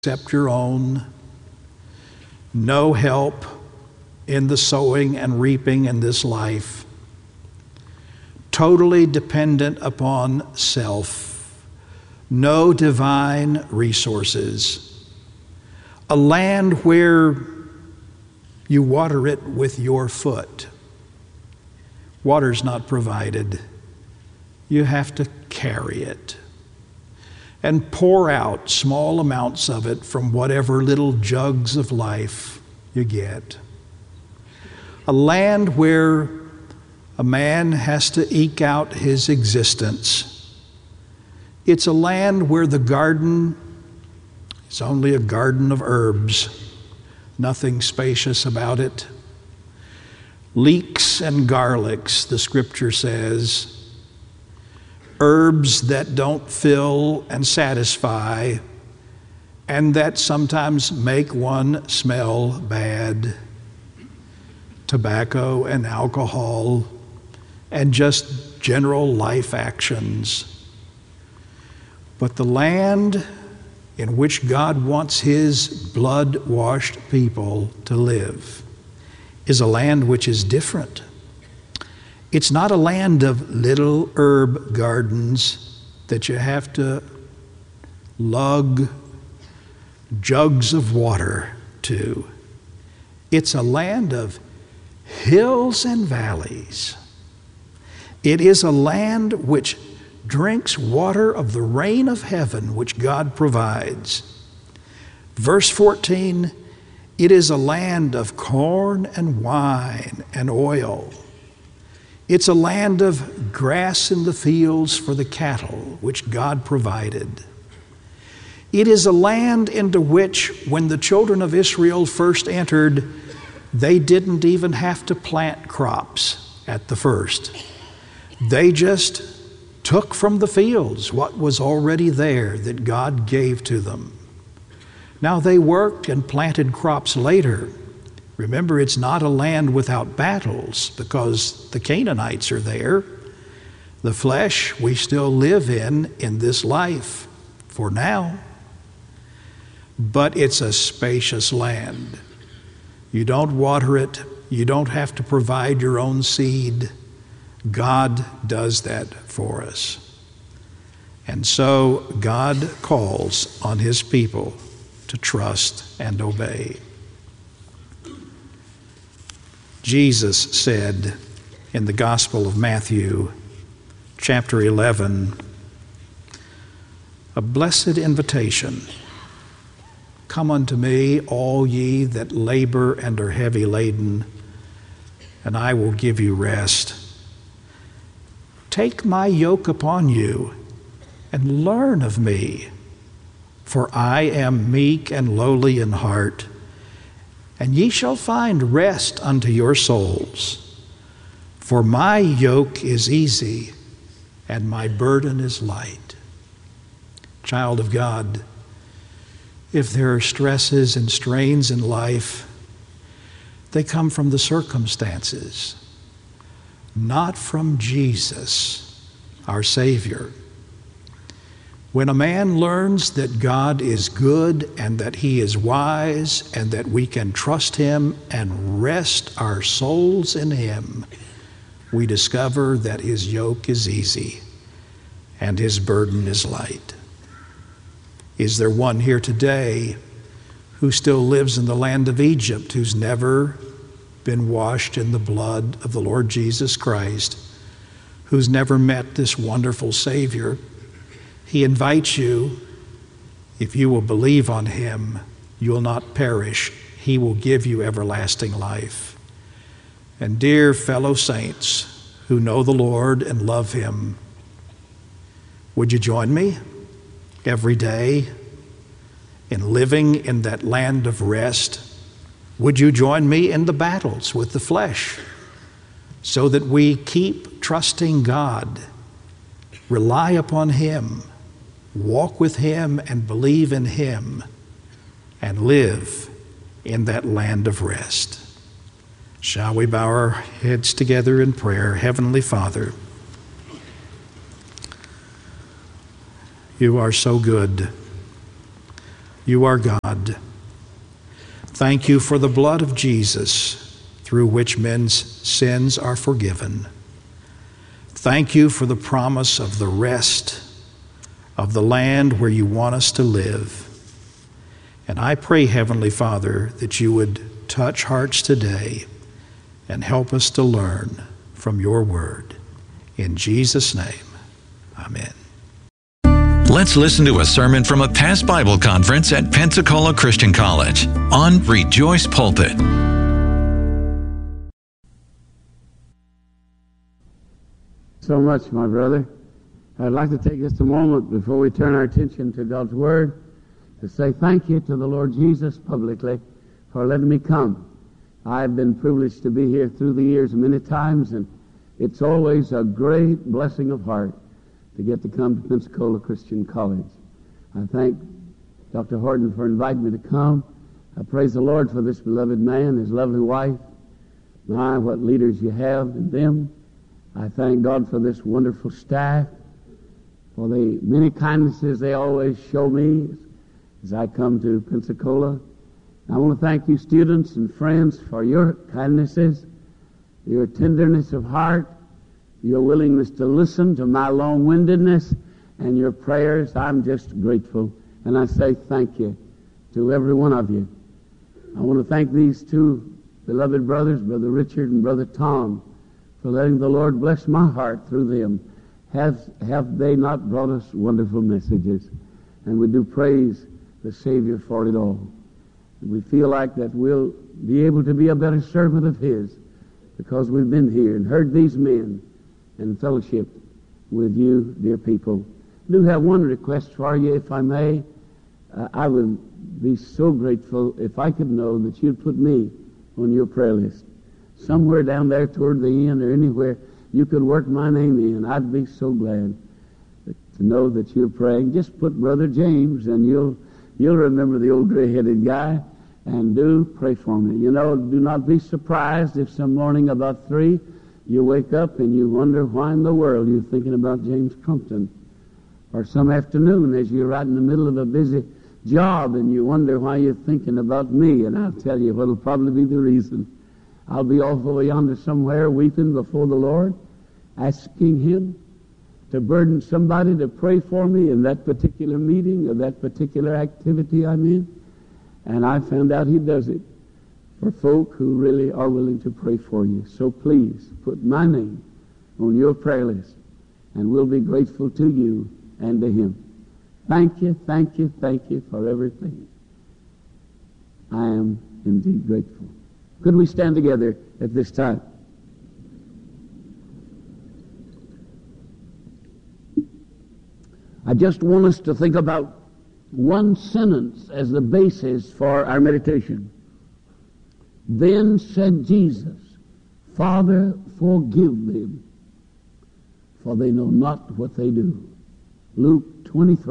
except your own, no help in the sowing and reaping in this life, totally dependent upon self, no divine resources, a land where you water it with your foot. Water's not provided. You have to carry it and pour out small amounts of it from whatever little jugs of life you get. A land where a man has to eke out his existence. It's a land where the garden is only a garden of herbs, nothing spacious about it. Leeks and garlics, the scripture says, herbs that don't fill and satisfy, and that sometimes make one smell bad. Tobacco and alcohol and just general life actions. But the land in which God wants His blood-washed people to live is a land which is different. It's not a land of little herb gardens that you have to lug jugs of water to. It's a land of hills and valleys. It is a land which drinks water of the rain of heaven which God provides. Verse 14, it is a land of corn and wine and oil. It's a land of grass in the fields for the cattle, which God provided. It is a land into which, when the children of Israel first entered, they didn't even have to plant crops at the first. They just took from the fields what was already there that God gave to them. Now they worked and planted crops later. Remember, it's not a land without battles because the Canaanites are there. The flesh we still live in this life for now. But it's a spacious land. You don't water it. You don't have to provide your own seed. God does that for us. And so God calls on His people to trust and obey. Jesus said in the Gospel of Matthew, chapter 11, a blessed invitation. Come unto me, all ye that labor and are heavy laden, and I will give you rest. Take my yoke upon you and learn of me, for I am meek and lowly in heart, and ye shall find rest unto your souls. For my yoke is easy and my burden is light. Child of God, if there are stresses and strains in life, they come from the circumstances, not from Jesus, our Savior. When a man learns that God is good and that He is wise and that we can trust Him and rest our souls in Him, we discover that His yoke is easy and His burden is light. Is there one here today who still lives in the land of Egypt, who's never been washed in the blood of the Lord Jesus Christ, who's never met this wonderful Savior? He invites you, if you will believe on Him, you will not perish. He will give you everlasting life. And dear fellow saints who know the Lord and love Him, would you join me every day in living in that land of rest? Would you join me in the battles with the flesh so that we keep trusting God, rely upon Him, walk with Him and believe in Him, and live in that land of rest? Shall we bow our heads together in prayer? Heavenly Father, You are so good. you are God. Thank you for the blood of Jesus, through which men's sins are forgiven. Thank you for the promise of the rest of the land where you want us to live. And I pray, Heavenly Father, that you would touch hearts today and help us to learn from your word. In Jesus' name, amen. Let's listen to a sermon from a past Bible conference at Pensacola Christian College on Rejoice Pulpit. So much, my brother. I'd like to take just a moment before we turn our attention to God's Word to say thank you to the Lord Jesus publicly for letting me come. I've been privileged to be here through the years many times, and it's always a great blessing of heart to get to come to Pensacola Christian College. I thank Dr. Horton for inviting me to come. I praise the Lord for this beloved man, his lovely wife. My, what leaders you have in them. I thank God for this wonderful staff, for the many kindnesses they always show me as I come to Pensacola. I want to thank you students and friends for your kindnesses, your tenderness of heart, your willingness to listen to my long-windedness, and your prayers. I'm just grateful, and I say thank you to every one of you. I want to thank these two beloved brothers, Brother Richard and Brother Tom, for letting the Lord bless my heart through them. Have they not brought us wonderful messages? And we do praise the Savior for it all. We feel like that we'll be able to be a better servant of His because we've been here and heard these men and fellowship with you, dear people. I do have one request for you, if I may. I would be so grateful if I could know that you'd put me on your prayer list. Somewhere down there toward the end or anywhere you could work my name in. I'd be so glad to know that you're praying. Just put Brother James, and you'll remember the old gray-headed guy, and do pray for me. You know, do not be surprised if some morning about 3 you wake up and you wonder why in the world you're thinking about James Crumpton. Or some afternoon as you're right in the middle of a busy job and you wonder why you're thinking about me. And I'll tell you what'll probably be the reason. I'll be off over yonder somewhere weeping before the Lord, asking Him to burden somebody to pray for me in that particular meeting or that particular activity I'm in. And I found out He does it for folk who really are willing to pray for you. So please put my name on your prayer list, and we'll be grateful to you and to Him. Thank you, thank you, thank you for everything. I am indeed grateful. Could we stand together at this time? I just want us to think about one sentence as the basis for our meditation. Then said Jesus, Father, forgive them, for they know not what they do. Luke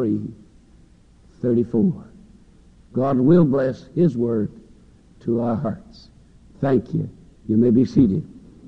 23:34. God will bless His word to our hearts. Thank you. You may be seated.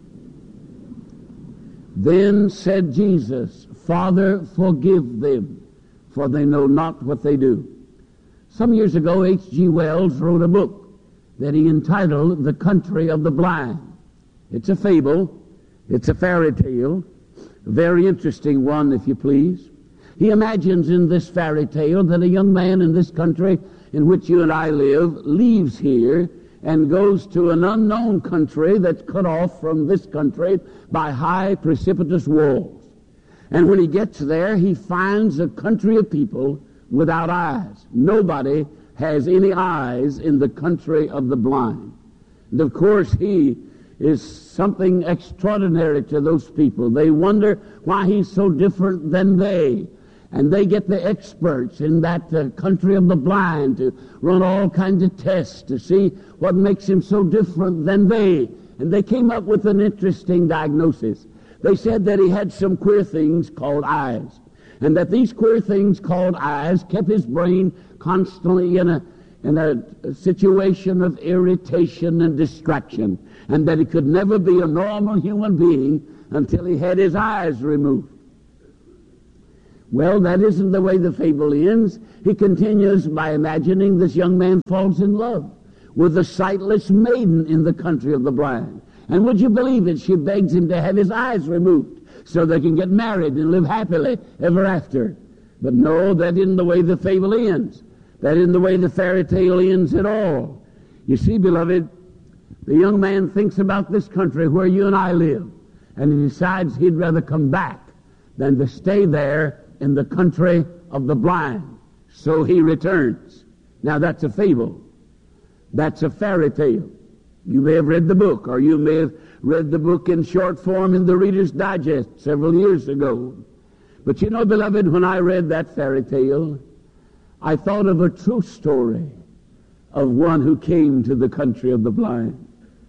Then said Jesus, Father, forgive them, for they know not what they do. Some years ago, H.G. Wells wrote a book that he entitled The Country of the Blind. It's a fable. It's a fairy tale. A very interesting one, if you please. He imagines in this fairy tale that a young man in this country in which you and I live leaves here and goes to an unknown country that's cut off from this country by high precipitous walls. And when he gets there, he finds a country of people without eyes. Nobody has any eyes in the country of the blind. And of course, he is something extraordinary to those people. They wonder why he's so different than they. And they get the experts in that country of the blind to run all kinds of tests to see what makes him so different than they. And they came up with an interesting diagnosis. They said that he had some queer things called eyes, and that these queer things called eyes kept his brain constantly in a situation of irritation and distraction, and that he could never be a normal human being until he had his eyes removed. Well, that isn't the way the fable ends. He continues by imagining this young man falls in love with a sightless maiden in the country of the blind. And would you believe it, she begs him to have his eyes removed so they can get married and live happily ever after. But no, that isn't the way the fable ends. That isn't the way the fairy tale ends at all. You see, beloved, the young man thinks about this country where you and I live, and he decides he'd rather come back than to stay there in the country of the blind. So he returns. Now that's a fable. That's a fairy tale. You may have read the book, or you may have read the book in short form in the Reader's Digest several years ago. But you know, beloved, when I read that fairy tale, I thought of a true story of one who came to the country of the blind.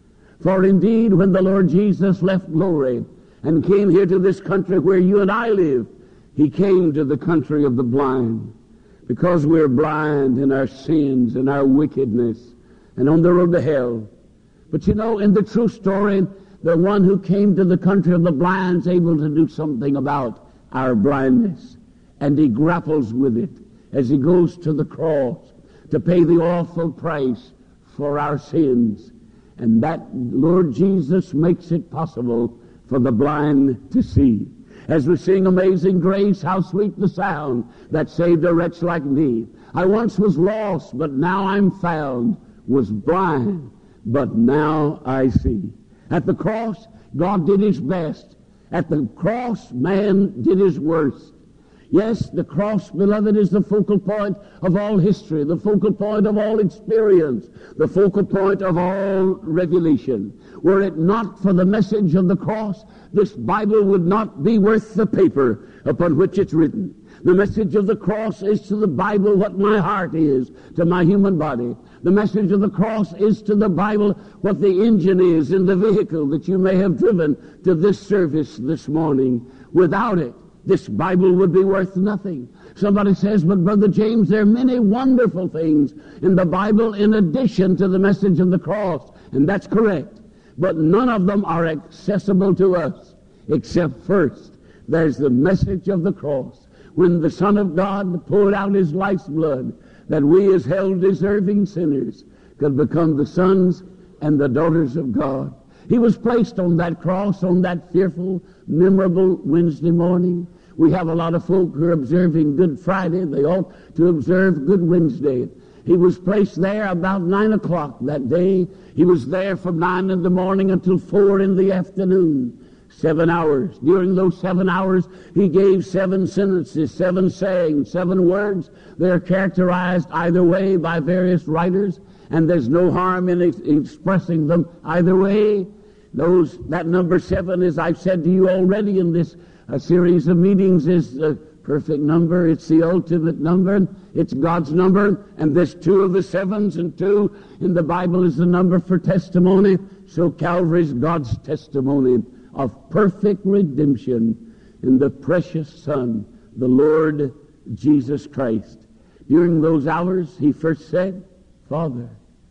For indeed, when the Lord Jesus left glory and came here to this country where you and I live, he came to the country of the blind because we're blind in our sins and our wickedness and on the road to hell. But you know, in the true story, the one who came to the country of the blind is able to do something about our blindness. And he grapples with it as he goes to the cross to pay the awful price for our sins. And that Lord Jesus makes it possible for the blind to see. As we sing Amazing Grace, how sweet the sound that saved a wretch like me. I once was lost, but now I'm found, was blind, but now I see. At the cross, God did his best. At the cross, man did his worst. Yes, the cross, beloved, is the focal point of all history, the focal point of all experience, the focal point of all revelation. Were it not for the message of the cross, this Bible would not be worth the paper upon which it's written. The message of the cross is to the Bible what my heart is to my human body. The message of the cross is to the Bible what the engine is in the vehicle that you may have driven to this service this morning. Without it, this Bible would be worth nothing. Somebody says, but Brother James, there are many wonderful things in the Bible in addition to the message of the cross. And that's correct. But none of them are accessible to us, except first, there's the message of the cross. When the Son of God poured out his life's blood, that we as hell-deserving sinners could become the sons and the daughters of God. He was placed on that cross on that fearful, memorable Wednesday morning. We have a lot of folk who are observing Good Friday. They ought to observe Good Wednesday. He was placed there about 9 o'clock that day. He was there from 9 in the morning until 4 in the afternoon. 7 hours. During those 7 hours, he gave 7 sentences, 7 sayings, 7 words. They're characterized either way by various writers, and there's no harm in expressing them either way. That number 7, as I've said to you already in this series of meetings, is a perfect number. It's the ultimate number. It's God's number. And there's 2 of the 7s, and 2 in the Bible is the number for testimony. So Calvary's God's testimony of perfect redemption in the precious Son, the Lord Jesus Christ. During those hours, he first said, Father,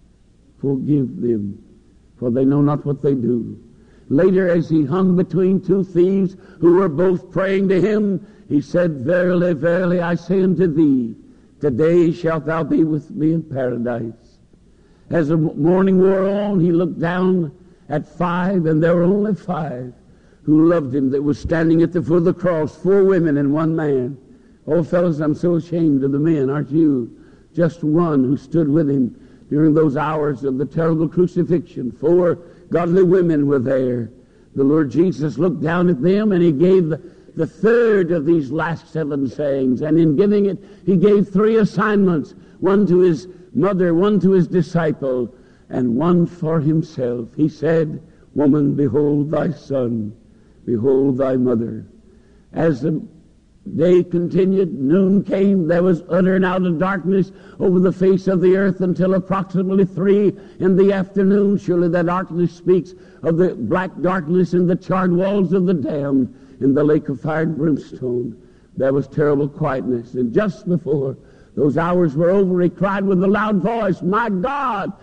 forgive them, for they know not what they do. Later, as he hung between 2 thieves who were both praying to him, he said, Verily, verily, I say unto thee, today shalt thou be with me in paradise. As the morning wore on, he looked down at 5, and there were only 5 who loved him that was standing at the foot of the cross, 4 women and 1 man. Oh, fellows, I'm so ashamed of the men, aren't you? Just 1 who stood with him during those hours of the terrible crucifixion. 4 godly women were there. The Lord Jesus looked down at them, and he gave the third of these last 7 sayings. And in giving it, he gave 3 assignments, 1 to his mother, 1 to his disciple, and 1 for himself. He said, Woman, behold thy son, behold thy mother. As the day continued, noon came, there was utter and outer darkness over the face of the earth until approximately 3 in the afternoon. Surely that darkness speaks of the black darkness in the charred walls of the damned in the lake of fire and brimstone. There was terrible quietness, and just before those hours were over, he cried with a loud voice, my God,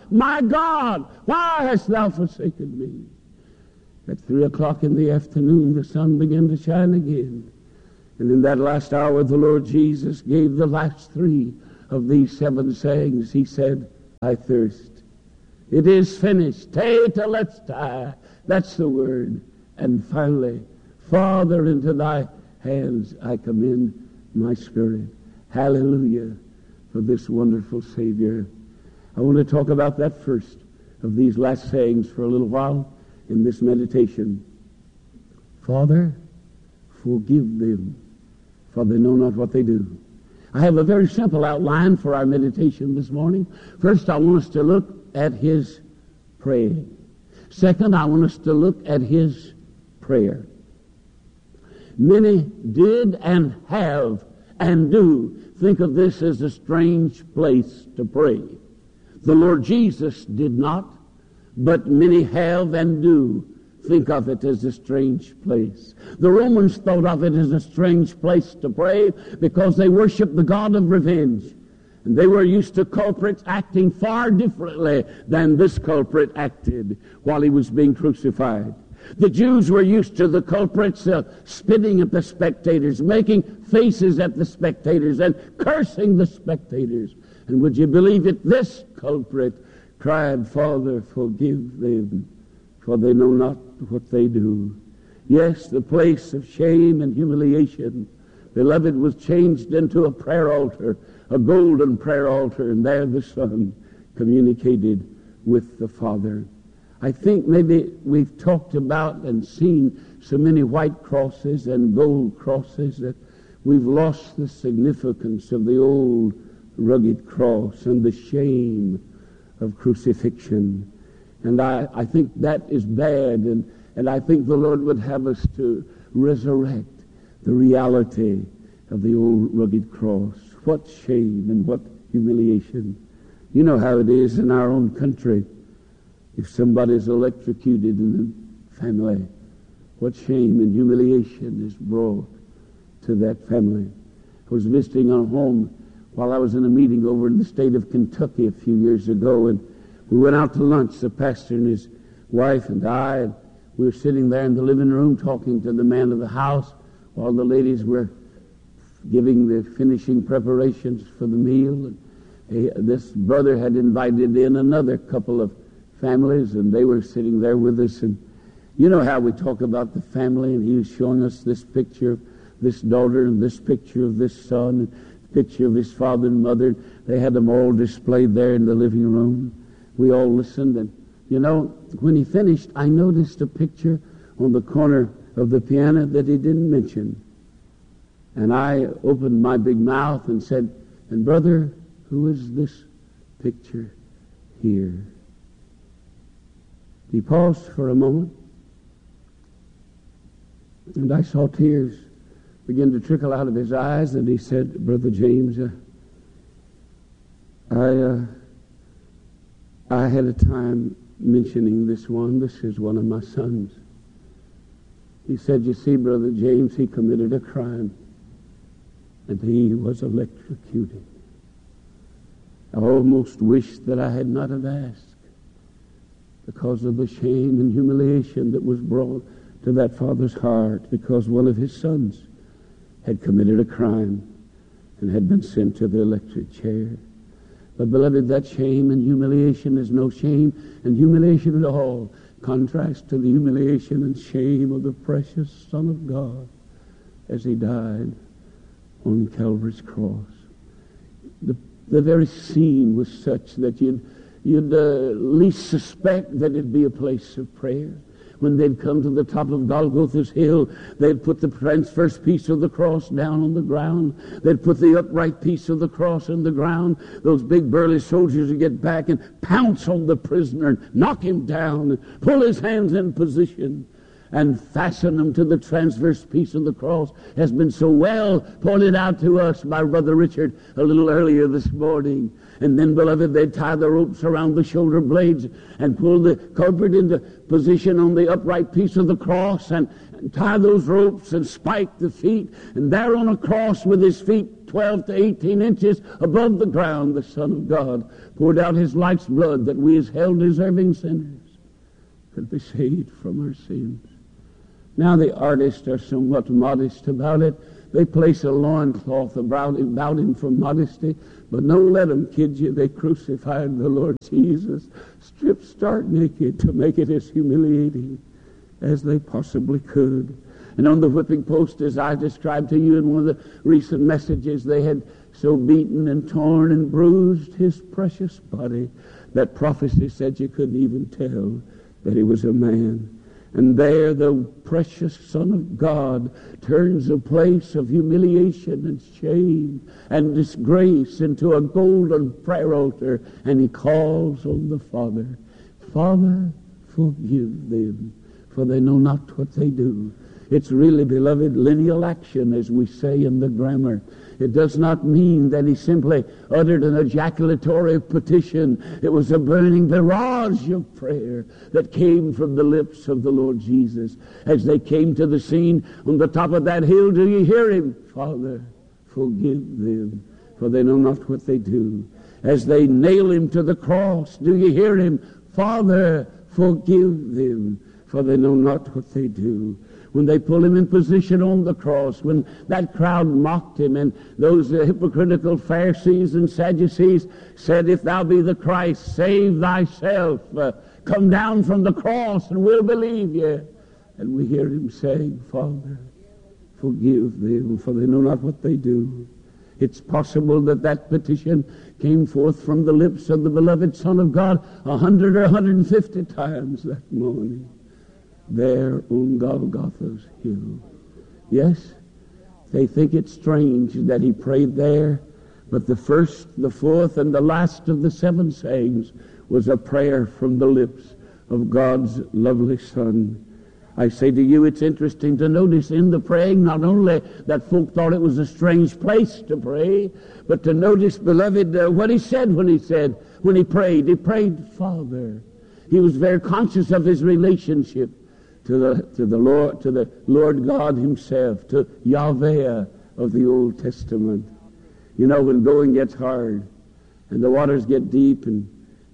why hast thou forsaken me? At 3 o'clock in the afternoon, the sun began to shine again. And in that last hour, the Lord Jesus gave the last three of these 7 sayings. He said, I thirst. It is finished. Tetelestai. That's the word. And finally, Father, into thy hands I commend my spirit. Hallelujah for this wonderful Savior. I want to talk about that first of these last sayings for a little while in this meditation. Father, forgive them, for they know not what they do. I have a very simple outline for our meditation this morning. First, I want us to look at his praying. Second, I want us to look at his prayer. Many did and have and do think of this as a strange place to pray. The Lord Jesus did not, but many have and do think of it as a strange place. The Romans thought of it as a strange place to pray because they worshiped the god of revenge. And they were used to culprits acting far differently than this culprit acted while he was being crucified. The Jews were used to the culprits spitting at the spectators, making faces at the spectators, and cursing the spectators. And would you believe it? This culprit cried, Father, forgive them, for they know not what they do. Yes, the place of shame and humiliation, beloved, was changed into a prayer altar, a golden prayer altar, and there the Son communicated with the Father. I think maybe we've talked about and seen so many white crosses and gold crosses that we've lost the significance of the old rugged cross and the shame of crucifixion. And I think that is bad, and I think the Lord would have us to resurrect the reality of the old rugged cross. What shame and what humiliation. You know how it is in our own country. If somebody's electrocuted in the family, what shame and humiliation is brought to that family. I was visiting a home while I was in a meeting over in the state of Kentucky a few years ago, and we went out to lunch, the pastor and his wife and I, and we were sitting there in the living room talking to the man of the house while the ladies were giving the finishing preparations for the meal. And this brother had invited in another couple of families, and they were sitting there with us. And you know how we talk about the family, and he was showing us this picture of this daughter and this picture of this son and picture of his father and mother. They had them all displayed there in the living room. We all listened, and you know, when he finished, I noticed a picture on the corner of the piano that he didn't mention. And I opened my big mouth and said, and brother, who is this picture here? He paused for a moment, and I saw tears begin to trickle out of his eyes, and he said, Brother James, I had a time mentioning this one. This is one of my sons. He said, you see, Brother James, he committed a crime, and he was electrocuted. I almost wished that I had not have asked, because of the shame and humiliation that was brought to that father's heart, because one of his sons had committed a crime and had been sent to the electric chair. But beloved, that shame and humiliation is no shame and humiliation at all. Contrast to the humiliation and shame of the precious Son of God as he died on Calvary's cross. The very scene was such that you'd least suspect that it'd be a place of prayer. When they'd come to the top of Golgotha's hill, they'd put the transverse piece of the cross down on the ground. They'd put the upright piece of the cross on the ground. Those big burly soldiers would get back and pounce on the prisoner, and knock him down, and pull his hands in position, and fasten them to the transverse piece of the cross, has been so well pointed out to us by Brother Richard a little earlier this morning. And then, beloved, they'd tie the ropes around the shoulder blades and pull the culprit into position on the upright piece of the cross, and tie those ropes and spike the feet. And there on a cross with his feet 12 to 18 inches above the ground, the Son of God poured out his life's blood that we as hell-deserving sinners could be saved from our sins. Now the artists are somewhat modest about it. They place a loincloth about him for modesty. But don't let them kid you. They crucified the Lord Jesus, stripped stark naked, to make it as humiliating as they possibly could. And on the whipping post, as I described to you in one of the recent messages, they had so beaten and torn and bruised his precious body that prophecy said you couldn't even tell that he was a man. And there the precious Son of God turns a place of humiliation and shame and disgrace into a golden prayer altar, and he calls on the Father, Father, forgive them, for they know not what they do. It's really, beloved, lineal action, as we say in the grammar. It does not mean that he simply uttered an ejaculatory petition. It was a burning barrage of prayer that came from the lips of the Lord Jesus. As they came to the scene on the top of that hill, do you hear him? Father, forgive them, for they know not what they do. As they nail him to the cross, do you hear him? Father, forgive them, for they know not what they do. When they pull him in position on the cross, when that crowd mocked him, and those hypocritical Pharisees and Sadducees said, if thou be the Christ, save thyself, come down from the cross and we'll believe you. And we hear him saying, Father, forgive them, for they know not what they do. It's possible that that petition came forth from the lips of the beloved Son of God 100 or 150 times that morning, there on Golgotha's hill. Yes, they think it strange that he prayed there, but the first, the fourth, and the last of the 7 sayings was a prayer from the lips of God's lovely Son. I say to you, it's interesting to notice in the praying not only that folk thought it was a strange place to pray, but to notice, beloved, what he said when he prayed. He prayed, Father. He was very conscious of his relationship to the Lord God himself, to Yahweh of the Old Testament. You know, when going gets hard and the waters get deep and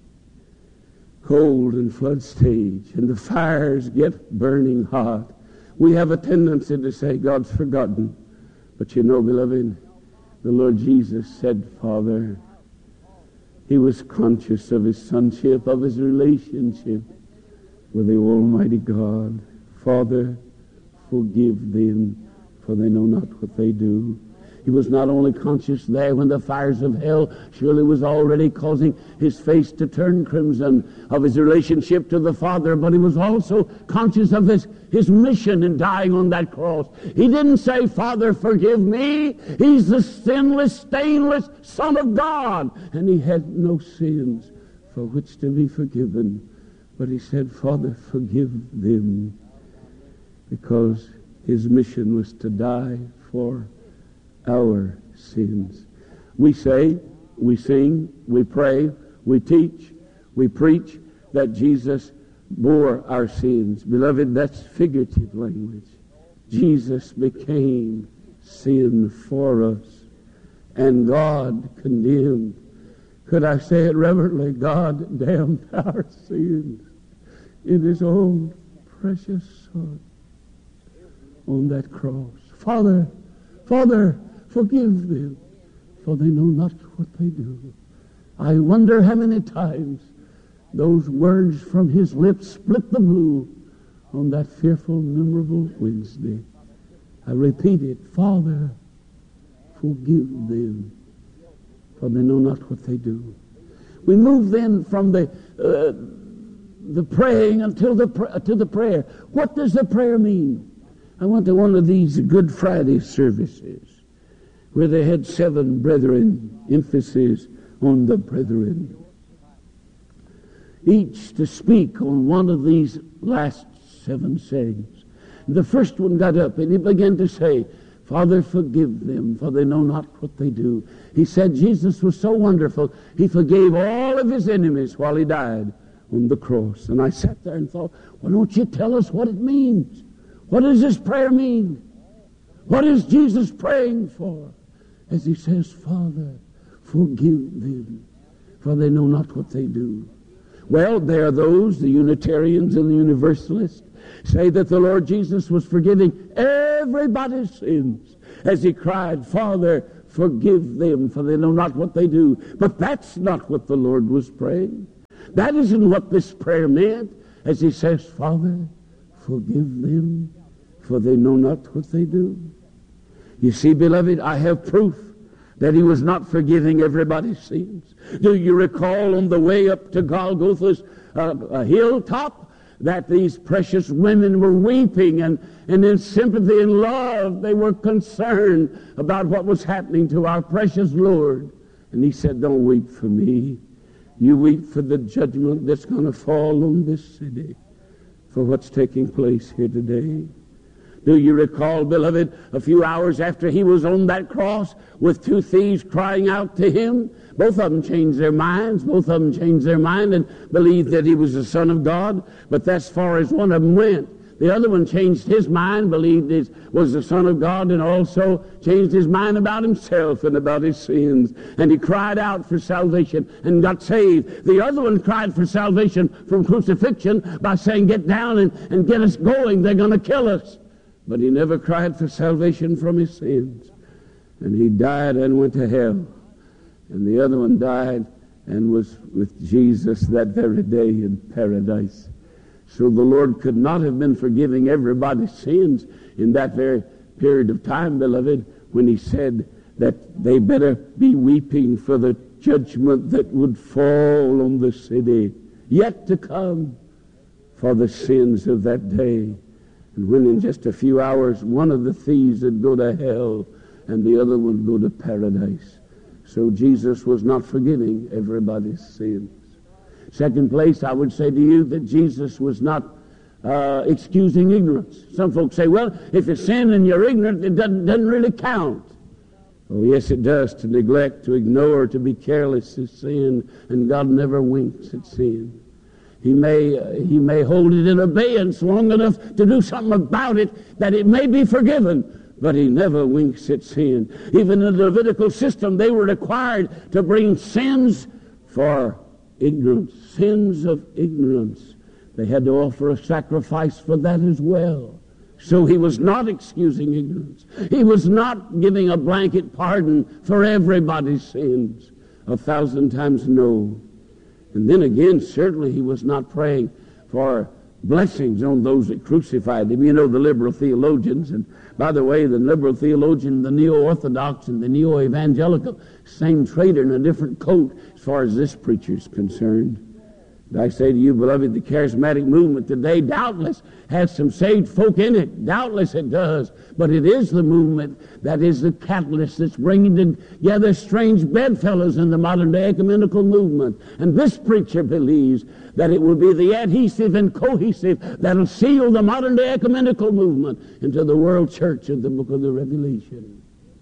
cold and flood stage and the fires get burning hot, we have a tendency to say, God's forgotten. But you know, beloved, the Lord Jesus said, Father. He was conscious of his sonship, of his relationship with the Almighty God. Father, forgive them, for they know not what they do. He was not only conscious there when the fires of hell surely was already causing his face to turn crimson, of his relationship to the Father, but he was also conscious of his mission in dying on that cross. He didn't say, Father, forgive me. He's the sinless, stainless Son of God, and he had no sins for which to be forgiven. But he said, Father, forgive them, because his mission was to die for our sins. We say, we sing, we pray, we teach, we preach that Jesus bore our sins. Beloved, that's figurative language. Jesus became sin for us, and God condemned. Could I say it reverently? God damned our sins in his own precious Son on that cross. Father, Father, forgive them, for they know not what they do. I wonder how many times those words from his lips split the blue on that fearful, memorable Wednesday. I repeat it, Father, forgive them, for they know not what they do. We move then from the praying to the prayer. What does the prayer mean? I went to one of these Good Friday services where they had 7 brethren, emphasis on the brethren, each to speak on one of these last 7 sayings. The first one got up and he began to say, Father, forgive them, for they know not what they do. He said Jesus was so wonderful, he forgave all of his enemies while he died on the cross. And I sat there and thought, why don't you tell us what it means? What does this prayer mean? What is Jesus praying for? As he says, Father, forgive them, for they know not what they do. Well, there are those, the Unitarians and the Universalists, say that the Lord Jesus was forgiving everybody's sins as he cried, Father, forgive them, for they know not what they do. But that's not what the Lord was praying. That isn't what this prayer meant, as he says, Father, forgive them, for they know not what they do. You see, beloved, I have proof that he was not forgiving everybody's sins. Do you recall on the way up to Golgotha's hilltop that these precious women were weeping, and in sympathy and love they were concerned about what was happening to our precious Lord? And he said, don't weep for me. You weep for the judgment that's going to fall on this city for what's taking place here today. Do you recall, beloved, a few hours after he was on that cross with two thieves crying out to him? Both of them changed their minds. Both of them changed their mind and believed that he was the Son of God. But that's as far as one of them went. The other one changed his mind, believed he was the Son of God, and also changed his mind about himself and about his sins. And he cried out for salvation and got saved. The other one cried for salvation from crucifixion by saying, get down and get us going. They're going to kill us. But he never cried for salvation from his sins. And he died and went to hell. And the other one died and was with Jesus that very day in paradise. So the Lord could not have been forgiving everybody's sins in that very period of time, beloved, when he said that they better be weeping for the judgment that would fall on the city yet to come for the sins of that day. And when in just a few hours one of the thieves would go to hell and the other would go to paradise. So Jesus was not forgiving everybody's sins. Second place, I would say to you that Jesus was not excusing ignorance. Some folks say, well, if you sin and you're ignorant, it doesn't really count. Oh, yes, it does. To neglect, to ignore, to be careless is sin, and God never winks at sin. He may hold it in abeyance long enough to do something about it that it may be forgiven, but he never winks at sin. Even in the Levitical system, they were required to bring sins for ignorance, sins of ignorance. They had to offer a sacrifice for that as well. So he was not excusing ignorance. He was not giving a blanket pardon for everybody's sins. 1,000 times no. And then again, certainly he was not praying for blessings on those that crucified him. You know, the liberal theologians, and by the way, the liberal theologian, the neo-orthodox, and the neo-evangelical, same traitor in a different coat as far as this preacher's concerned. And I say to you, beloved, the charismatic movement today doubtless has some saved folk in it. Doubtless it does. But it is the movement that is the catalyst that's bringing together strange bedfellows in the modern-day ecumenical movement. And this preacher believes that it will be the adhesive and cohesive that'll seal the modern-day ecumenical movement into the world church of the book of the Revelation.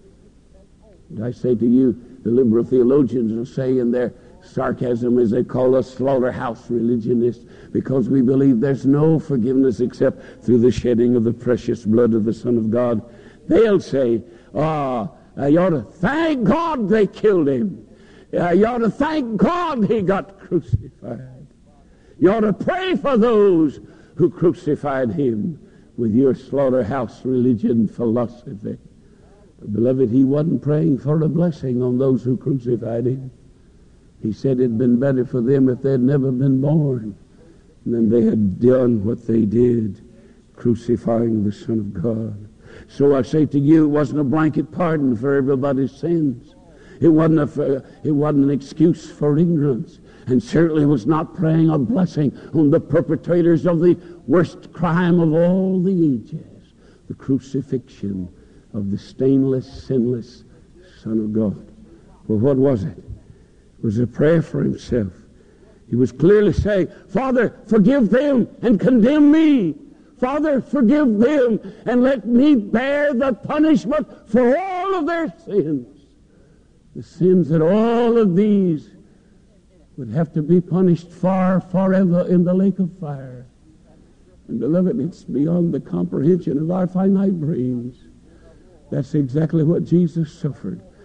And I say to you, the liberal theologians will say in their sarcasm, as they call us, slaughterhouse religionists, because we believe there's no forgiveness except through the shedding of the precious blood of the Son of God. They'll say, you ought to thank God they killed him. You ought to thank God he got crucified. You ought to pray for those who crucified him with your slaughterhouse religion philosophy. But beloved, he wasn't praying for a blessing on those who crucified him. He said it'd been better for them if they'd never been born than they had done what they did, crucifying the Son of God. So I say to you, it wasn't a blanket pardon for everybody's sins. It wasn't an excuse for ignorance. And certainly was not praying a blessing on the perpetrators of the worst crime of all the ages, the crucifixion of the stainless, sinless Son of God. Well, what was it? It was a prayer for himself. He was clearly saying, Father, forgive them and condemn me. Father, forgive them and let me bear the punishment for all of their sins. The sins that all of these would have to be punished forever in the lake of fire. And beloved, it's beyond the comprehension of our finite brains. That's exactly what Jesus suffered.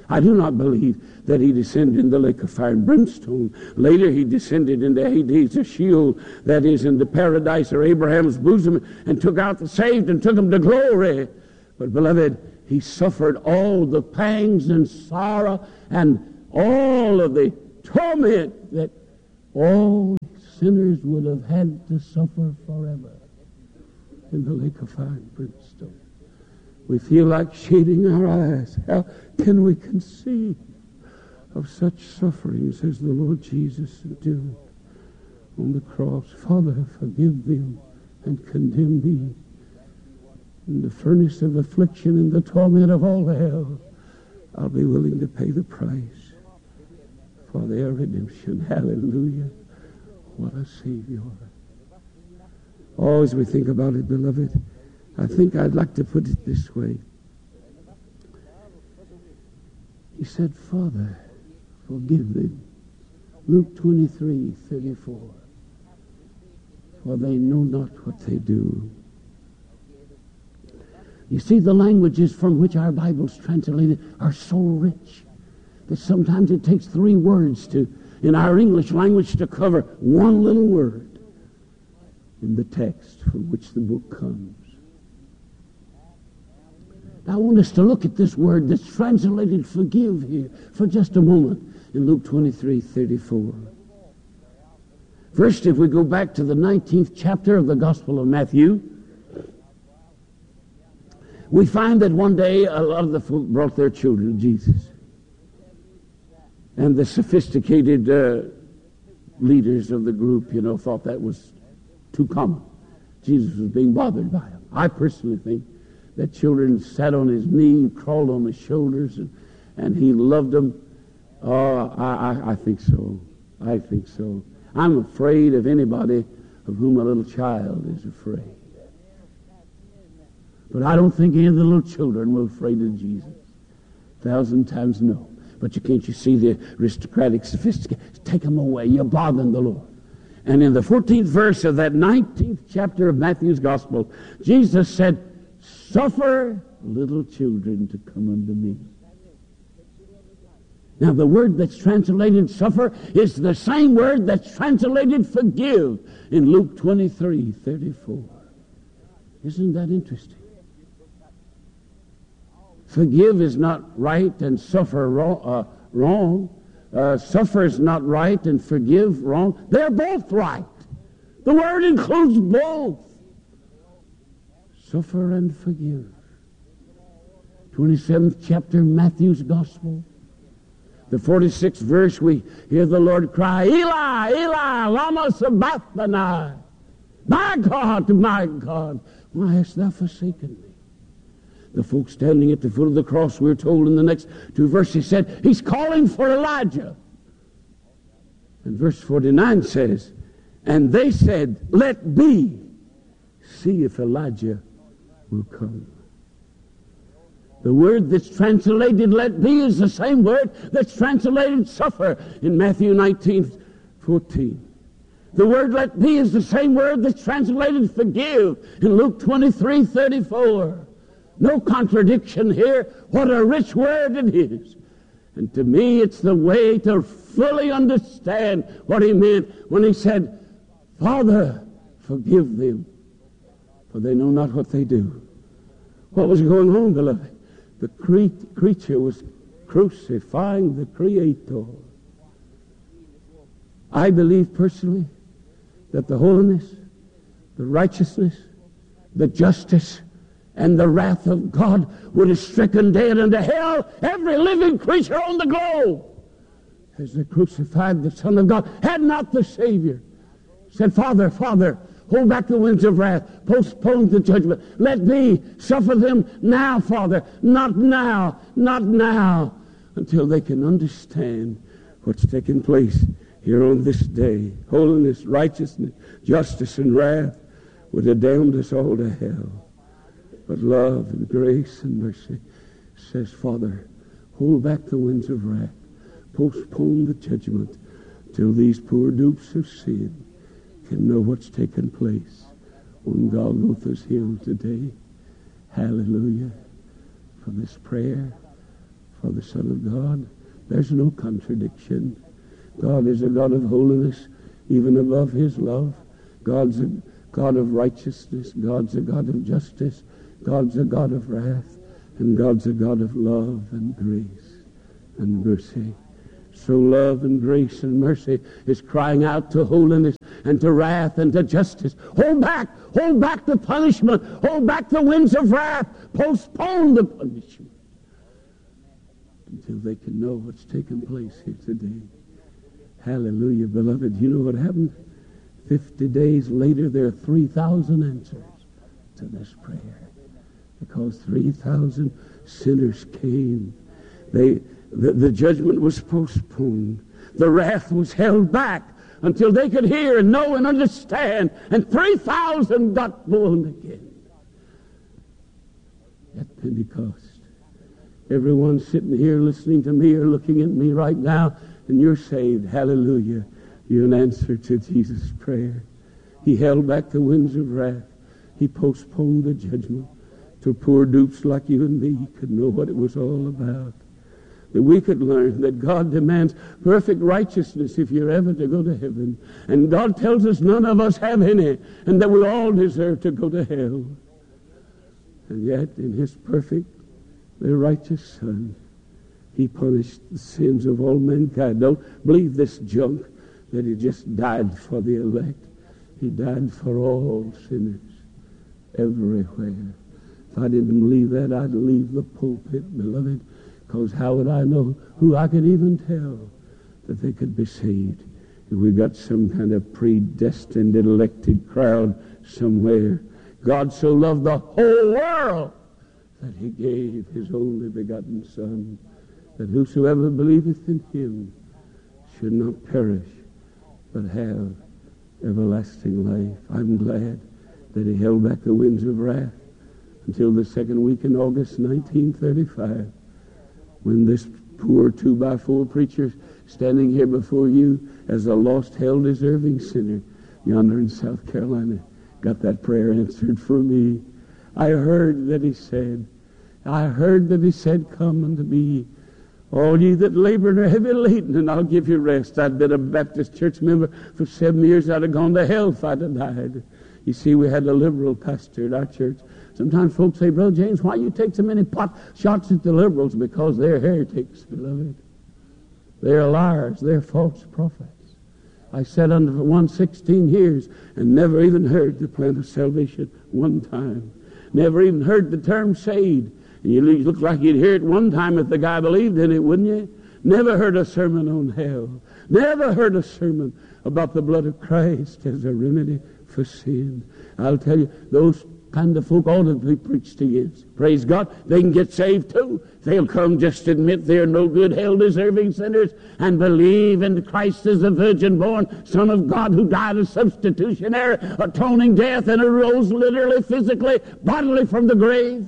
I do not believe that he descended in the lake of fire and brimstone. Later he descended into Hades, or Sheol, that is, into paradise or Abraham's bosom, and took out the saved and took them to glory. But beloved, he suffered all the pangs and sorrow and all of the torment that all sinners would have had to suffer forever in the lake of fire and brimstone. We feel like shading our eyes. How can we conceive of such sufferings as the Lord Jesus endured on the cross? Father, forgive them and condemn me. In the furnace of affliction and the torment of all hell, I'll be willing to pay the price for their redemption. Hallelujah. What a Savior. Oh, as we think about it, beloved, I think I'd like to put it this way. He said, Father, forgive them. Luke 23:34. For they know not what they do. You see, the languages from which our Bible's translated are so rich that sometimes it takes 3 words in our English language to cover one little word in the text from which the book comes. I want us to look at this word that's translated forgive here for just a moment in Luke 23:34. First, if we go back to the 19th chapter of the Gospel of Matthew, we find that one day a lot of the folk brought their children to Jesus. And the sophisticated leaders of the group, thought that was too common. Jesus was being bothered by them. I personally think that children sat on his knee, crawled on his shoulders, and he loved them. Oh, I think so. I think so. I'm afraid of anybody of whom a little child is afraid. But I don't think any of the little children were afraid of Jesus. 1,000 times no. But can't you see the aristocratic sophistication? Take them away. You're bothering the Lord. And in the 14th verse of that 19th chapter of Matthew's Gospel, Jesus said, suffer little children to come unto me. Now, the word that's translated suffer is the same word that's translated forgive in Luke 23:34. Isn't that interesting? Forgive is not right and suffer wrong. Suffer is not right and forgive wrong. They're both right. The word includes both. Suffer and forgive. 27th chapter, Matthew's Gospel. The 46th verse, we hear the Lord cry, Eli, Eli, lama sabachthani. My God, why hast thou forsaken me? The folk standing at the foot of the cross, we're told in the next 2 verses, said, he's calling for Elijah. And verse 49 says, and they said, let be, see if Elijah will come. The word that's translated let be is the same word that's translated suffer in Matthew 19:14. The word let be is the same word that's translated forgive in Luke 23:34. No contradiction here. What a rich word it is. And to me, it's the way to fully understand what he meant when he said, Father, forgive them, for they know not what they do. What was going on, beloved? The creature was crucifying the Creator. I believe personally that the holiness, the righteousness, the justice, and the wrath of God would have stricken dead unto hell every living creature on the globe as they crucified the Son of God, had not the Savior said, Father, hold back the winds of wrath, postpone the judgment, let me suffer them now, Father, not now, until they can understand what's taking place here on this day. Holiness, righteousness, justice, and wrath would have damned us all to hell. But love and grace and mercy says, Father, hold back the winds of wrath, postpone the judgment till these poor dupes of sin can know what's taken place on Golgotha's hill today. Hallelujah for this prayer, for the Son of God. There's no contradiction. God is a God of holiness, even above his love. God's a God of righteousness. God's a God of justice. God's a God of wrath. And God's a God of love and grace and mercy. So love and grace and mercy is crying out to holiness and to wrath and to justice. Hold back the punishment. Hold back the winds of wrath. Postpone the punishment until they can know what's taken place here today. Hallelujah, beloved. You know what happened? 50 days later, there are 3,000 answers to this prayer, because 3,000 sinners came. The judgment was postponed. The wrath was held back until they could hear and know and understand, and 3,000 got born again. At Pentecost, everyone sitting here listening to me or looking at me right now, and you're saved. Hallelujah. You're an answer to Jesus' prayer. He held back the winds of wrath. He postponed the judgment till poor dupes like you and me could know what it was all about. That we could learn that God demands perfect righteousness if you're ever to go to heaven. And God tells us none of us have any, and that we all deserve to go to hell. And yet, in his perfect, the righteous Son, he punished the sins of all mankind. Don't believe this junk that he just died for the elect. He died for all sinners everywhere. If I didn't believe that, I'd leave the pulpit, beloved, because how would I know who I could even tell that they could be saved? If we got some kind of predestined, elected crowd somewhere. God so loved the whole world that he gave his only begotten Son, that whosoever believeth in him should not perish, but have everlasting life. I'm glad that he held back the winds of wrath until the second week in August 1935, when this poor 2x4 preacher standing here before you as a lost, hell-deserving sinner yonder in South Carolina got that prayer answered for me. I heard that he said, come unto me, all ye that labor and are heavy laden, and I'll give you rest. I'd been a Baptist church member for 7 years. I'd have gone to hell if I'd have died. You see, we had a liberal pastor at our church. Sometimes folks say, Brother James, why you take so many pot shots at the liberals? Because they're heretics, beloved. They're liars. They're false prophets. I sat under for 116 years and never even heard the plan of salvation one time. Never even heard the term saved. You look like you'd hear it one time if the guy believed in it, wouldn't you? Never heard a sermon on hell. Never heard a sermon about the blood of Christ as a remedy for sin. I'll tell you, those kind of folk ought to be preached against. Praise God. They can get saved too. They'll come just admit they're no good, hell-deserving sinners and believe in Christ as the virgin-born Son of God who died a substitutionary, atoning death and arose literally, physically, bodily from the grave.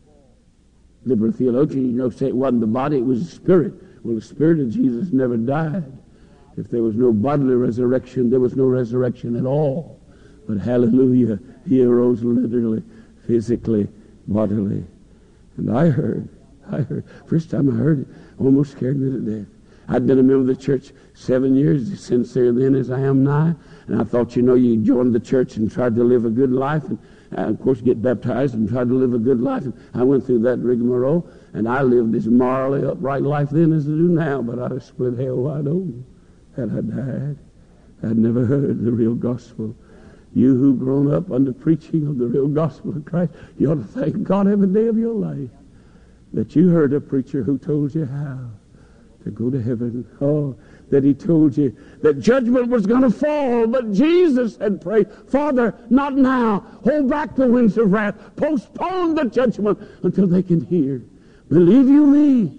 Liberal theologians, say it wasn't the body, it was the spirit. Well, the spirit of Jesus never died. If there was no bodily resurrection, there was no resurrection at all. But hallelujah, he arose literally, physically, bodily. And I heard, first time I heard it, almost scared me to death. I'd been a member of the church 7 years, as sincere then as I am now. And I thought, you joined the church and tried to live a good life, and of course get baptized and tried to live a good life. And I went through that rigmarole, and I lived as morally upright life then as I do now, but I'd have split hell wide open had I died. I'd never heard the real gospel. You who grown up under preaching of the real gospel of Christ, you ought to thank God every day of your life that you heard a preacher who told you how to go to heaven. Oh, that he told you that judgment was going to fall, but Jesus had prayed, Father, not now. Hold back the winds of wrath. Postpone the judgment until they can hear. Believe you me,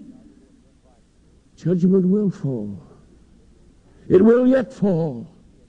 judgment will fall. It will yet fall.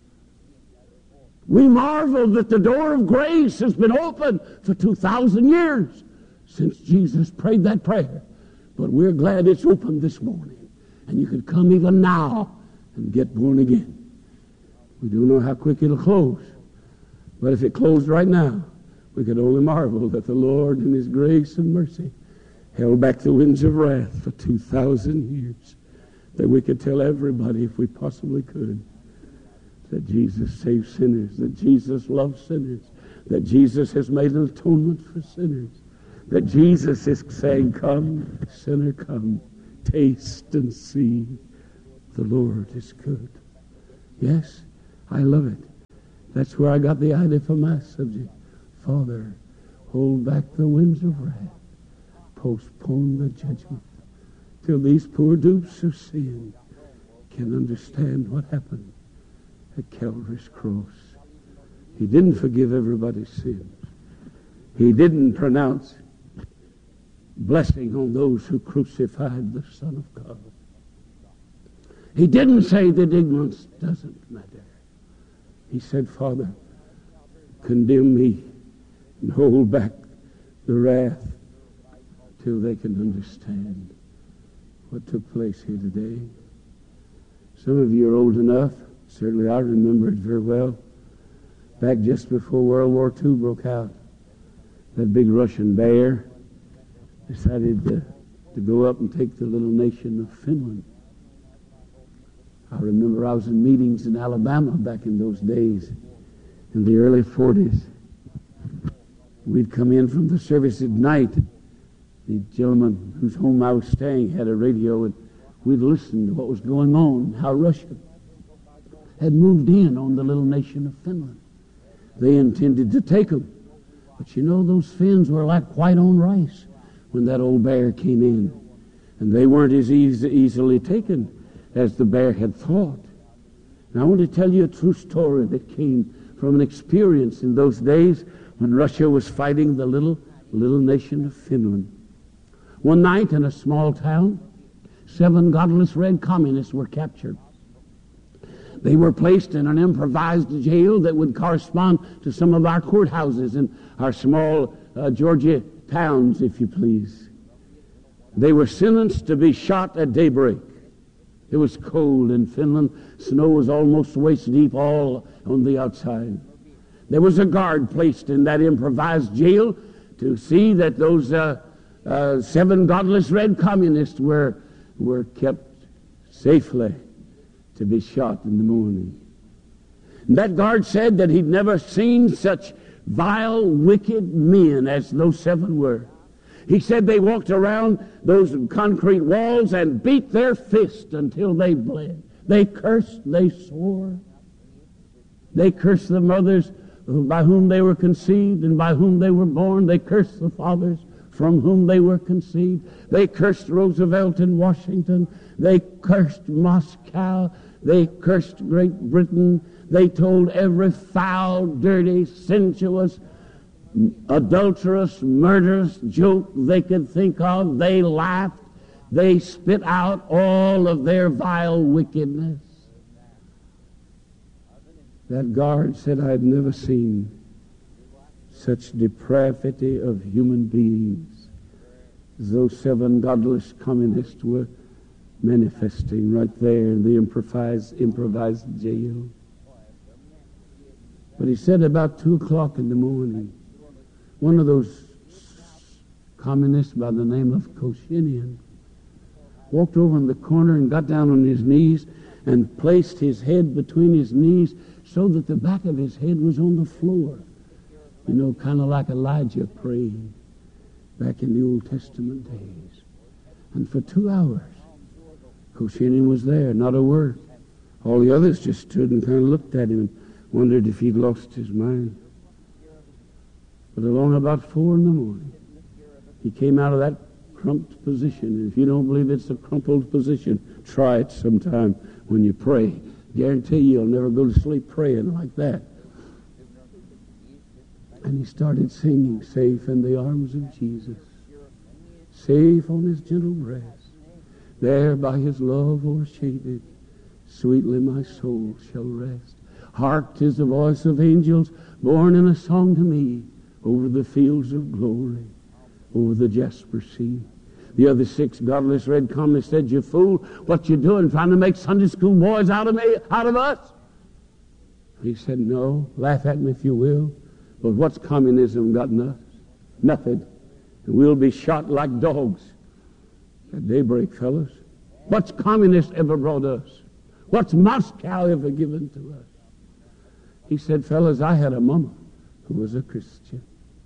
We marvel that the door of grace has been open for 2,000 years since Jesus prayed that prayer. But we're glad it's open this morning. And you could come even now and get born again. We don't know how quick it'll close. But if it closed right now, we could only marvel that the Lord in his grace and mercy held back the winds of wrath for 2,000 years, that we could tell everybody, if we possibly could, that Jesus saves sinners, that Jesus loves sinners, that Jesus has made an atonement for sinners, that Jesus is saying, come, sinner, come, taste and see the Lord is good. Yes, I love it. That's where I got the idea for my subject. Father, hold back the winds of wrath. Postpone the judgment till these poor dupes of sin can understand what happened at Calvary's cross. He didn't forgive everybody's sins. He didn't pronounce blessing on those who crucified the Son of God. He didn't say that ignorance doesn't matter. He said, Father, condemn me and hold back the wrath till they can understand what took place here today. Some of you are old enough. Certainly I remember it very well. Back just before World War II broke out, that big Russian bear decided to go up and take the little nation of Finland. I remember I was in meetings in Alabama back in those days, in the early 40s. We'd come in from the service at night. The gentleman whose home I was staying had a radio, and we'd listen to what was going on, how Russia had moved in on the little nation of Finland. They intended to take them. But you know, those Finns were like white on rice when that old bear came in. And they weren't as easily taken as the bear had thought. And I want to tell you a true story that came from an experience in those days when Russia was fighting the little nation of Finland. One night in a small town, 7 godless red communists were captured. They were placed in an improvised jail that would correspond to some of our courthouses in our small Georgia towns, if you please. They were sentenced to be shot at daybreak. It was cold in Finland. Snow was almost waist deep all on the outside. There was a guard placed in that improvised jail to see that those 7 godless red communists were kept safely to be shot in the morning. And that guard said that he'd never seen such vile, wicked men as those 7 were. He said they walked around those concrete walls and beat their fists until they bled. They cursed, they swore. They cursed the mothers by whom they were conceived and by whom they were born. They cursed the fathers from whom they were conceived. They cursed Roosevelt and Washington. They cursed Moscow. They cursed Great Britain. They told every foul, dirty, sensuous, adulterous, murderous joke they could think of. They laughed. They spit out all of their vile wickedness. That guard said, I'd never seen such depravity of human beings as those 7 godless communists were manifesting right there in the improvised jail. But he said about 2 o'clock in the morning, one of those communists by the name of Koshinian walked over in the corner and got down on his knees and placed his head between his knees so that the back of his head was on the floor. You know, kind of like Elijah praying back in the Old Testament days. And for 2 hours, Koshinian was there, not a word. All the others just stood and kind of looked at him and wondered if he'd lost his mind. But along about 4 in the morning, he came out of that crumped position. And if you don't believe it's a crumpled position, try it sometime when you pray. Guarantee you'll never go to sleep praying like that. And he started singing, safe in the arms of Jesus, safe on his gentle breast, there by his love o'ershaded, sweetly my soul shall rest. Hark, 'tis the voice of angels born in a song to me, over the fields of glory, over the jasper sea. The other 6 godless red communists said, you fool, what you doing, trying to make Sunday school boys out of us? He said, no, laugh at me if you will, but what's communism got us? Nothing. And we'll be shot like dogs at daybreak, fellas. What's communists ever brought us? What's Moscow ever given to us? He said, fellas, I had a mama who was a Christian.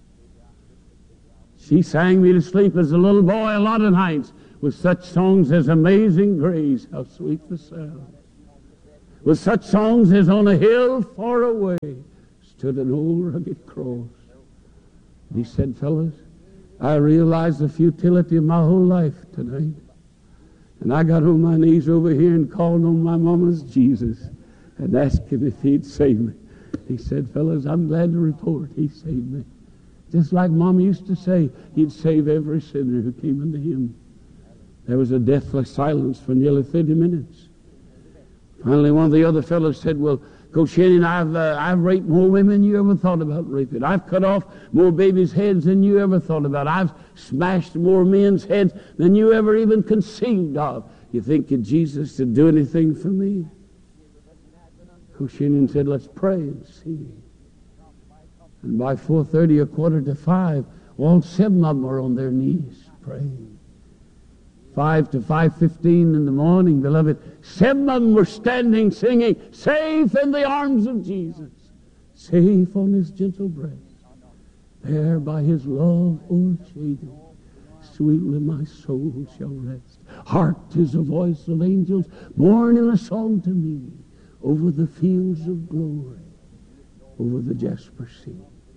She sang me to sleep as a little boy a lot of nights with such songs as Amazing Grace, how sweet the sound. With such songs as On a Hill Far Away stood an old rugged cross. He said, fellas, I realized the futility of my whole life tonight. And I got on my knees over here and called on my mama's Jesus and asked him if he'd save me. He said, fellas, I'm glad to report he saved me. Just like Mama used to say, he'd save every sinner who came unto him. There was a deathless silence for nearly 30 minutes. Finally, one of the other fellows said, well, Coach Shannon, I've raped more women than you ever thought about raping. I've cut off more babies' heads than you ever thought about. I've smashed more men's heads than you ever even conceived of. You think that Jesus would do anything for me? Coach Shannon said, let's pray and see. And by 4:30 or 4:45, all 7 of them are on their knees praying. 5 to 5:15 in the morning, beloved, 7 of them were standing singing, safe in the arms of Jesus, safe on his gentle breast, there by his love o'ershaded, sweetly my soul shall rest. Hark, 'tis the voice of angels born in a song to me, over the fields of glory, over the jasper sea.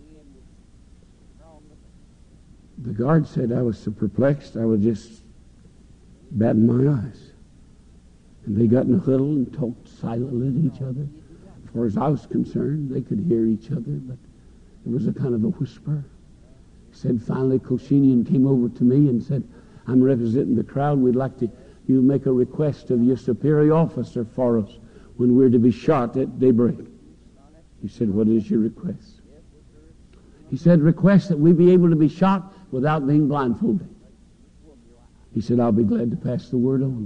The guard said I was so perplexed, I was just batting my eyes. And they got in a huddle and talked silently to each other. As far as I was concerned, they could hear each other, but it was a kind of a whisper. He said, finally, Koshinian came over to me and said, I'm representing the crowd. We'd like you make a request of your superior officer for us when we're to be shot at daybreak. He said, what is your request? He said, request that we be able to be shot without being blindfolded. He said, I'll be glad to pass the word on.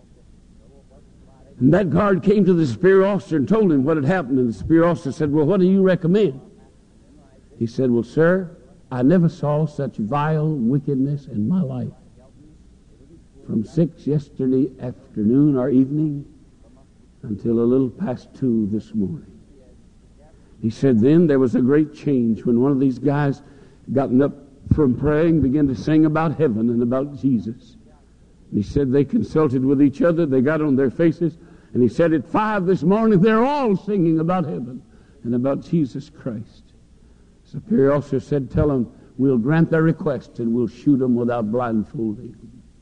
And that guard came to the superior officer and told him what had happened. And the superior officer said, well, what do you recommend? He said, well, sir, I never saw such vile wickedness in my life. From 6 yesterday afternoon or evening until a little past 2 this morning. He said, then there was a great change when one of these guys gotten up from praying, began to sing about heaven and about Jesus. And he said they consulted with each other, they got on their faces, and he said at 5 this morning they're all singing about heaven and about Jesus Christ. The superior officer said, tell them we'll grant their request and we'll shoot them without blindfolding.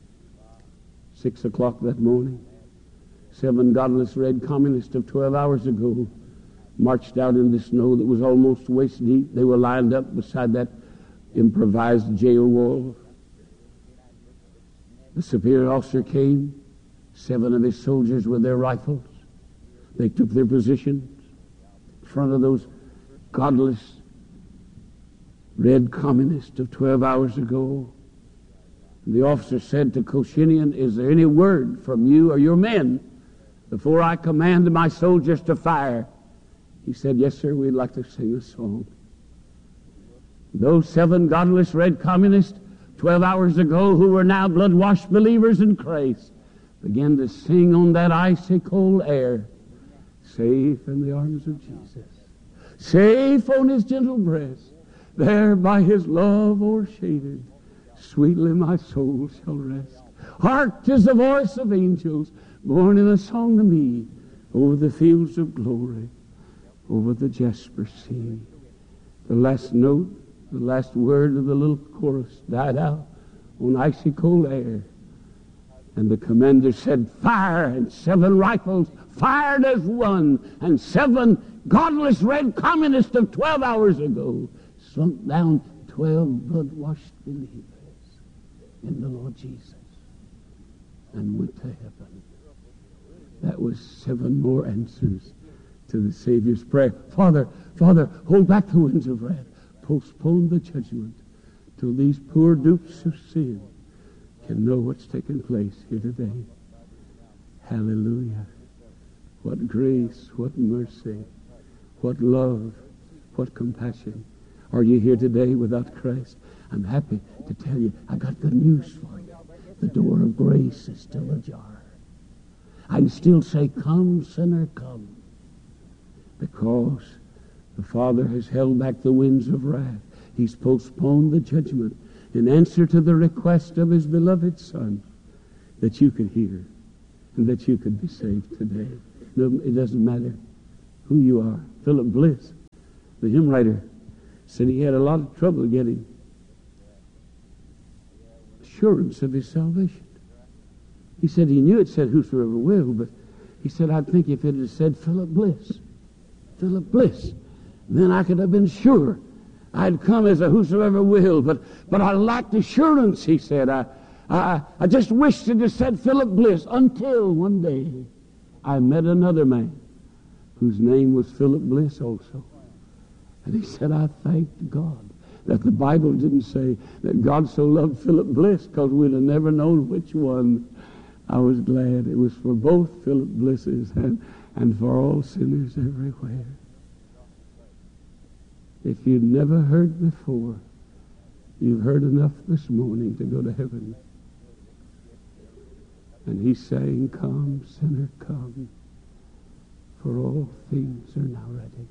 6 o'clock that morning, 7 godless red communists of 12 hours ago marched out in the snow that was almost waist deep. They were lined up beside that improvised jail wall. The superior officer came, 7 of his soldiers with their rifles. They took their positions in front of those godless red communists of 12 hours ago. And the officer said to Koshinian, is there any word from you or your men before I command my soldiers to fire? He said, yes, sir, we'd like to sing a song. Those 7 godless red communists 12 hours ago who were now blood-washed believers in Christ began to sing on that icy cold air, safe in the arms of Jesus, safe on his gentle breast, there by his love o'ershaded, sweetly my soul shall rest. Hark, 'tis the voice of angels born in a song to me, over the fields of glory, over the jasper sea. The last note, the last word of the little chorus died out on icy cold air. And the commander said, fire, and 7 rifles fired as one, and 7 godless red communists of 12 hours ago slunk down 12 blood-washed believers in the Lord Jesus and went to heaven. That was 7 more answers to the Savior's prayer. Father, Father, hold back the winds of wrath. Postpone the judgment till these poor dupes of sin can know what's taking place here today. Hallelujah. What grace, what mercy, what love, what compassion. Are you here today without Christ? I'm happy to tell you, I got good news for you. The door of grace is still ajar. I can still say, come, sinner, come. Because the Father has held back the winds of wrath. He's postponed the judgment in answer to the request of His beloved Son, that you could hear and that you could be saved today. No, it doesn't matter who you are. Philip Bliss, the hymn writer, said he had a lot of trouble getting assurance of his salvation. He said he knew it said whosoever will, but he said, I think if it had said Philip Bliss, then I could have been sure I'd come as a whosoever will, but I lacked assurance, he said. I just wished it had said Philip Bliss until one day I met another man whose name was Philip Bliss also. And he said, I thanked God that the Bible didn't say that God so loved Philip Bliss, because we'd have never known which one. I was glad it was for both Philip Blisses and for all sinners everywhere. If you'd never heard before, you've heard enough this morning to go to heaven. And He's saying, come, sinner, come, for all things are now ready.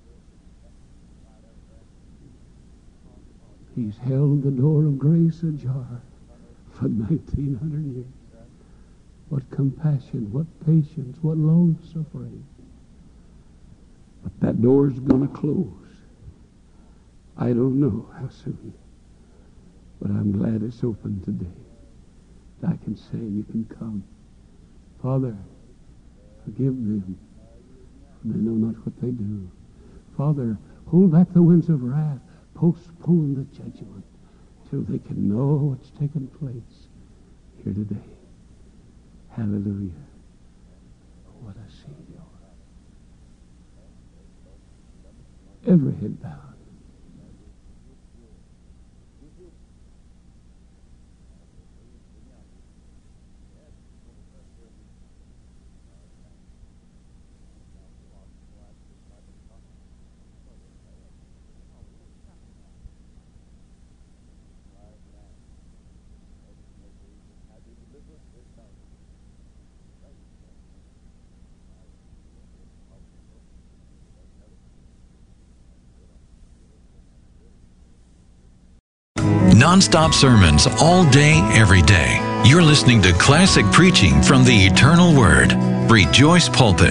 He's held the door of grace ajar for 1900 years. What compassion, what patience, what long suffering. But that door's going to close. I don't know how soon, but I'm glad it's open today. I can say, you can come. Father, forgive them, for they know not what they do. Father, hold back the winds of wrath. Postpone the judgment till they can know what's taken place here today. Hallelujah. What a Savior. Every head bowed. Non-stop sermons all day, every day. You're listening to classic preaching from the Eternal Word. Rejoice Pulpit.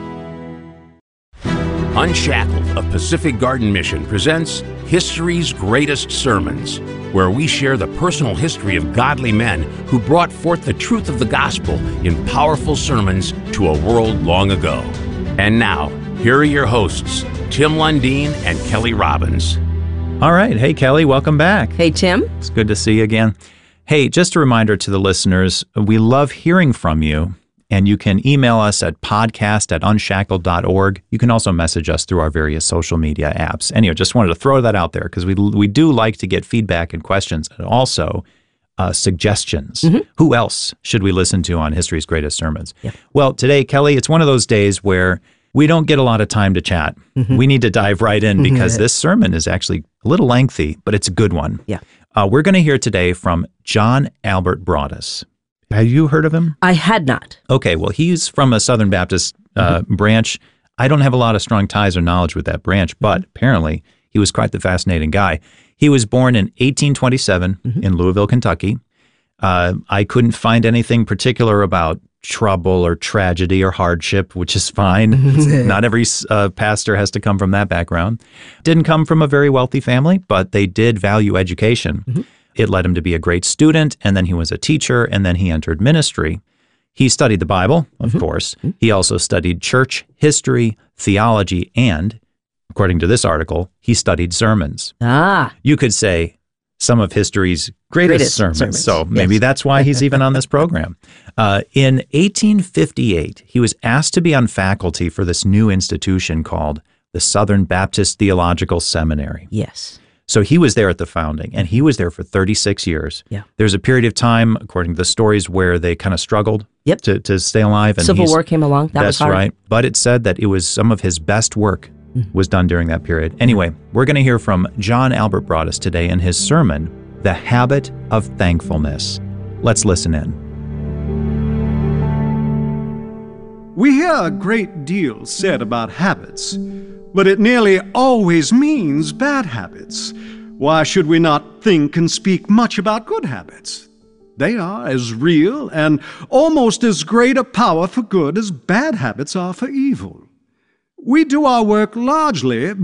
Unshackled of Pacific Garden Mission presents History's Greatest Sermons, where we share the personal history of godly men who brought forth the truth of the gospel in powerful sermons to a world long ago. And now, here are your hosts, Tim Lundeen and Kelly Robbins. All right. Hey, Kelly, welcome back. Hey, Tim. It's good to see you again. Hey, just a reminder to the listeners, we love hearing from you, and you can email us at podcast@unshackled.org. You can also message us through our various social media apps. Anyway, just wanted to throw that out there because we do like to get feedback and questions, and also suggestions. Mm-hmm. Who else should we listen to on History's Greatest Sermons? Yeah. Well, today, Kelly, it's one of those days where we don't get a lot of time to chat. Mm-hmm. We need to dive right in because this sermon is actually a little lengthy, but it's a good one. Yeah. We're going to hear today from John Albert Broadus. Have you heard of him? I had not. Okay, well, he's from a Southern Baptist branch. I don't have a lot of strong ties or knowledge with that branch, but apparently he was quite the fascinating guy. He was born in 1827 in Louisville, Kentucky. I couldn't find anything particular about trouble or tragedy or hardship, which is fine. Not every pastor has to come from that background. Didn't come from a very wealthy family, but they did value education. Mm-hmm. It led him to be a great student, and then he was a teacher, and then he entered ministry. He studied the Bible, of course. Mm-hmm. He also studied church history, theology, and, according to this article, he studied sermons. You could say some of history's greatest sermons. So maybe that's why he's even on this program. In 1858, he was asked to be on faculty for this new institution called the Southern Baptist Theological Seminary. Yes. So he was there at the founding, and he was there for 36 years. Yeah. There's a period of time, according to the stories, where they kind of struggled to stay alive. And Civil War came along. That was hard. That's right. But it said that it was some of his best work was done during that period. Anyway, we're going to hear from John Albert Broadus today in his sermon, The Habit of Thankfulness. Let's listen in. We hear a great deal said about habits, but it nearly always means bad habits. Why should we not think and speak much about good habits? They are as real and almost as great a power for good as bad habits are for evil. We do our work largely